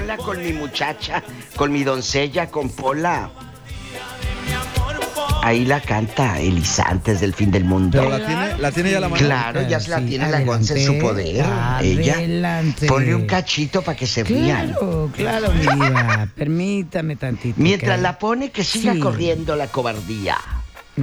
sola con mi muchacha, con mi doncella, con Pola. Ahí la canta Elisa antes del fin del mundo. Pero la tiene ya la mano. Claro, ya se la tiene la Gonza en su poder. Adelante. Ella. Ponle un cachito para que se rían. Claro, mi diva. Permítame tantito. Mientras que- la pone, que siga Sí. corriendo la cobardía.